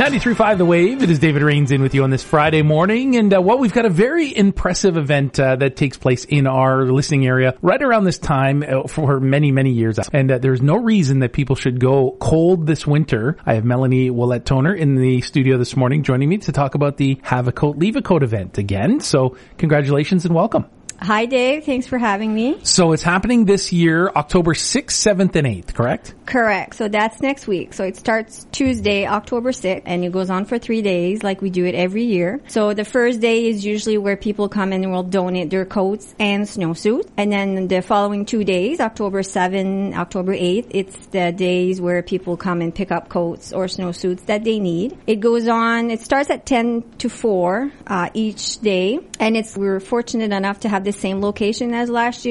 93.5 The Wave. It is David Rains in with you on this Friday morning. And we've got a very impressive event that takes place in our listening area right around this time for many, many years. And there's no reason that people should go cold this winter. I have Melanie Willett-Toner in the studio this morning joining me to talk about the Have a Coat, Leave a Coat event again. So congratulations and welcome. Hi, Dave. Thanks for having me. So it's happening this year, October 6th, 7th, and 8th, correct? Correct. So that's next week. So it starts Tuesday, October 6th, and it goes on for 3 days like we do it every year. So the first day is usually where people come in and will donate their coats and snowsuits. And then the following 2 days, October 7th, October 8th, it's the days where people come and pick up coats or snowsuits that they need. It goes on, it starts at 10 to 4 each day. And we're fortunate enough to have the same location as last year.